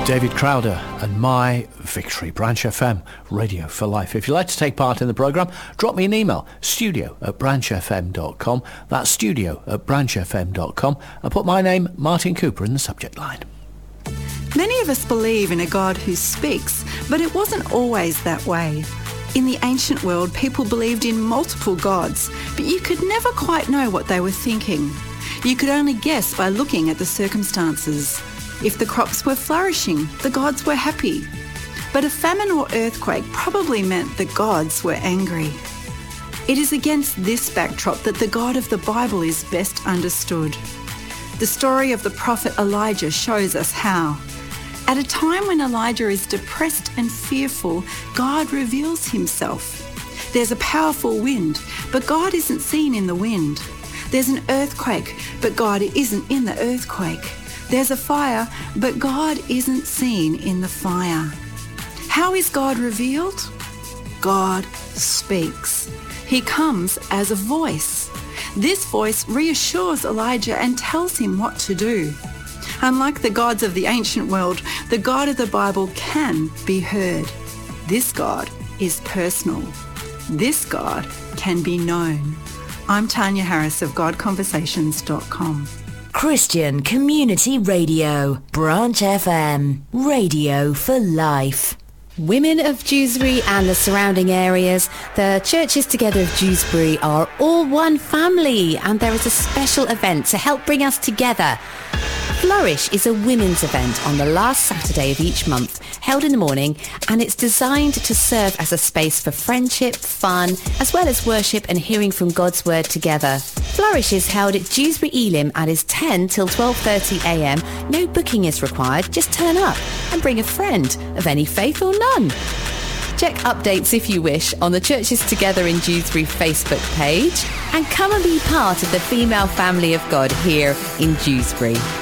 David Crowder and My Victory, Branch FM, Radio for Life. If you'd like to take part in the programme, drop me an email, studio@branchfm.com. That's studio@branchfm.com, and put my name, Martin Cooper, in the subject line. Many of us believe in a God who speaks, but it wasn't always that way. In the ancient world, people believed in multiple gods, but you could never quite know what they were thinking. You could only guess by looking at the circumstances. If the crops were flourishing, the gods were happy. But a famine or earthquake probably meant the gods were angry. It is against this backdrop that the God of the Bible is best understood. The story of the prophet Elijah shows us how. At a time when Elijah is depressed and fearful, God reveals himself. There's a powerful wind, but God isn't seen in the wind. There's an earthquake, but God isn't in the earthquake. There's a fire, but God isn't seen in the fire. How is God revealed? God speaks. He comes as a voice. This voice reassures Elijah and tells him what to do. Unlike the gods of the ancient world, the God of the Bible can be heard. This God is personal. This God can be known. I'm Tanya Harris of GodConversations.com. Christian Community Radio, Branch FM, Radio for Life. Women of Dewsbury and the surrounding areas, the Churches Together of Dewsbury are all one family, and there is a special event to help bring us together. Flourish is a women's event on the last Saturday of each month, held in the morning, and it's designed to serve as a space for friendship, fun, as well as worship and hearing from God's Word together. Flourish is held at Dewsbury Elim and is 10 till 12:30am. No booking is required, just turn up and bring a friend of any faith or none. Check updates if you wish on the Churches Together in Dewsbury Facebook page, and come and be part of the female family of God here in Dewsbury.